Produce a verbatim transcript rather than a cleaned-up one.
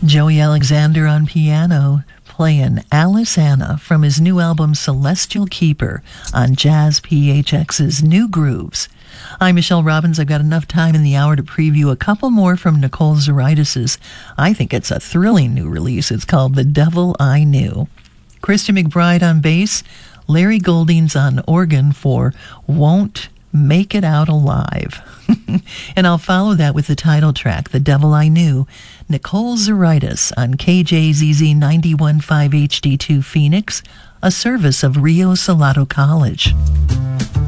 Joey Alexander on piano, playing Alice Anna from his new album Celestial Keeper on Jazz P H X's New Grooves. I'm Michelle Robbins. I've got enough time in the hour to preview a couple more from Nicole Zaritis'. I think it's a thrilling new release. It's called The Devil I Knew. Christian McBride on bass, Larry Goldings on organ for Won't Make It Out Alive. And I'll follow that with the title track, The Devil I Knew, Nicole Zaritis on K J Z Z ninety-one point five H D two Phoenix, a service of Rio Salado College.